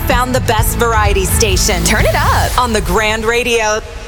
found the best variety station. Turn it up on the Grand Radio.